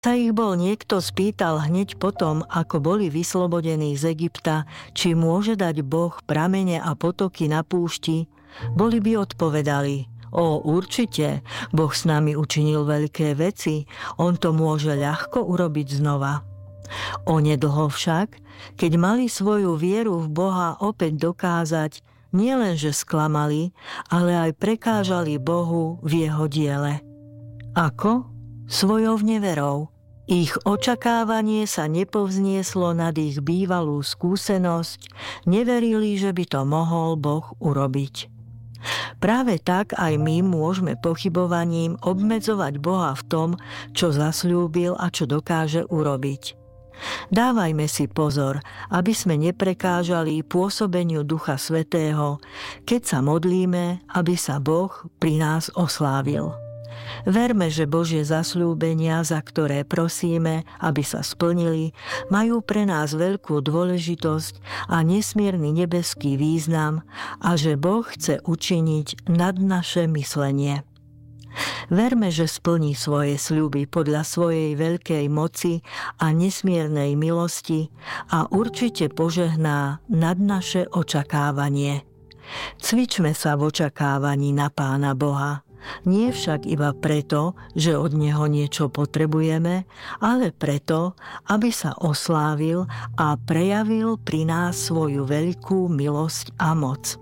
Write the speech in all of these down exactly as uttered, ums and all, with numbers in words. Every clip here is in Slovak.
Sa ich bol niekto spýtal hneď potom, ako boli vyslobodení z Egypta, či môže dať Boh pramene a potoky na púšti, boli by odpovedali: O, určite, Boh s nami učinil veľké veci, on to môže ľahko urobiť znova. Onedlho však, keď mali svoju vieru v Boha opäť dokázať, nielenže sklamali, ale aj prekážali Bohu v jeho diele. Ako? Svojou neverou. Ich očakávanie sa nepovznieslo nad ich bývalú skúsenosť, neverili, že by to mohol Boh urobiť. Práve tak aj my môžeme pochybovaním obmedzovať Boha v tom, čo zasľúbil a čo dokáže urobiť. Dávajme si pozor, aby sme neprekážali pôsobeniu Ducha Svätého, keď sa modlíme, aby sa Boh pri nás oslávil. Verme, že Božie zasľúbenia, za ktoré prosíme, aby sa splnili, majú pre nás veľkú dôležitosť a nesmierny nebeský význam a že Boh chce učiniť nad naše myslenie. Verme, že splní svoje sľuby podľa svojej veľkej moci a nesmiernej milosti a určite požehná nad naše očakávanie. Cvičme sa v očakávaní na Pána Boha. Nie však iba preto, že od Neho niečo potrebujeme, ale preto, aby sa oslávil a prejavil pri nás svoju veľkú milosť a moc.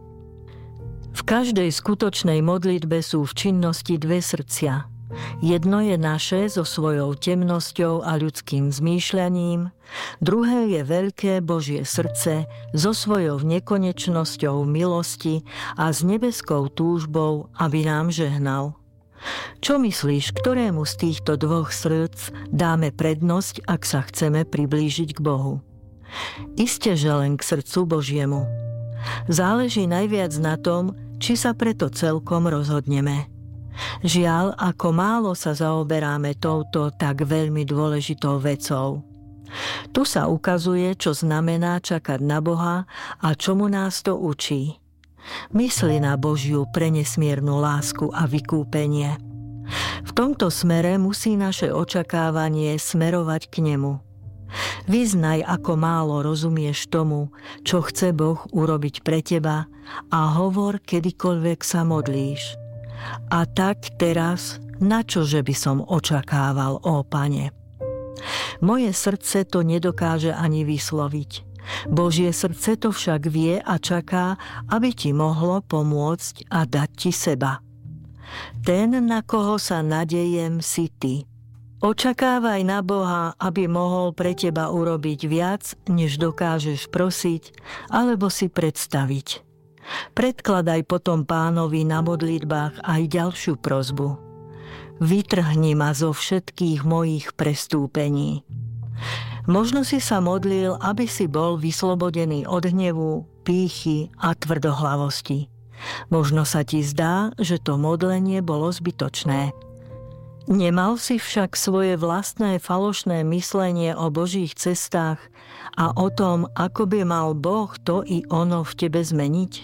V každej skutočnej modlitbe sú v činnosti dve srdcia. Jedno je naše so svojou temnosťou a ľudským zmýšľaním, druhé je veľké Božie srdce so svojou nekonečnosťou milosti a s nebeskou túžbou, aby nám žehnal. Čo myslíš, ktorému z týchto dvoch srdc dáme prednosť, ak sa chceme priblížiť k Bohu? Iste, že len k srdcu Božiemu. Záleží najviac na tom, či sa preto celkom rozhodneme. Žiaľ, ako málo sa zaoberáme touto tak veľmi dôležitou vecou. Tu sa ukazuje, čo znamená čakať na Boha a čomu nás to učí. Mysli na Božiu prenesmiernu lásku a vykúpenie. V tomto smere musí naše očakávanie smerovať k Nemu. Vyznaj, ako málo rozumieš tomu, čo chce Boh urobiť pre teba a hovor, kedykoľvek sa modlíš. A tak teraz, na čože by som očakával, ó Pane? Moje srdce to nedokáže ani vysloviť. Božie srdce to však vie a čaká, aby ti mohlo pomôcť a dať ti seba. Ten, na koho sa nadejem, si ty. Očakávaj na Boha, aby mohol pre teba urobiť viac, než dokážeš prosiť alebo si predstaviť. Predkladaj potom Pánovi na modlitbách aj ďalšiu prosbu. Vytrhni ma zo všetkých mojich prestúpení. Možno si sa modlil, aby si bol vyslobodený od hnevu, pýchy a tvrdohlavosti. Možno sa ti zdá, že to modlenie bolo zbytočné. Nemal si však svoje vlastné falošné myslenie o Božích cestách a o tom, ako by mal Boh to i ono v tebe zmeniť?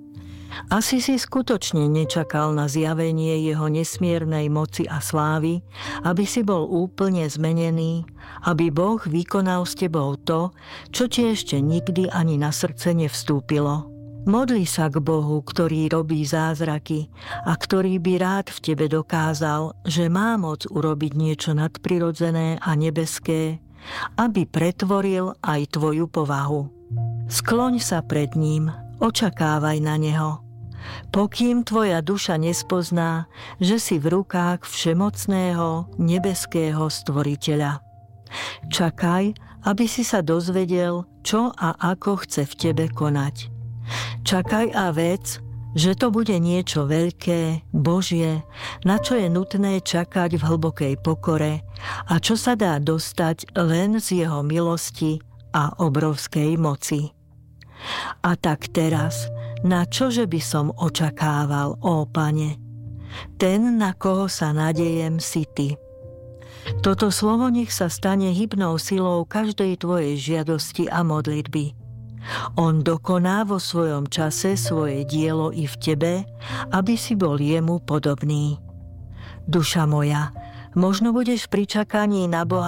Asi si skutočne nečakal na zjavenie jeho nesmiernej moci a slávy, aby si bol úplne zmenený, aby Boh vykonal s tebou to, čo ti ešte nikdy ani na srdce nevstúpilo. Modli sa k Bohu, ktorý robí zázraky a ktorý by rád v tebe dokázal, že má moc urobiť niečo nadprirodzené a nebeské, aby pretvoril aj tvoju povahu. Skloň sa pred ním, očakávaj na Neho. Pokým tvoja duša nespozná, že si v rukách všemocného nebeského stvoriteľa. Čakaj, aby si sa dozvedel, čo a ako chce v tebe konať. Čakaj a vec, že to bude niečo veľké, Božie, na čo je nutné čakať v hlbokej pokore a čo sa dá dostať len z jeho milosti a obrovskej moci. A tak teraz, na čože by som očakával, ó Pane? Ten, na koho sa nadejem, si Ty. Toto slovo nech sa stane hybnou silou každej tvojej žiadosti a modlitby. On dokoná vo svojom čase svoje dielo i v tebe, aby si bol jemu podobný. Duša moja, Možno budeš pri čakaní na Boha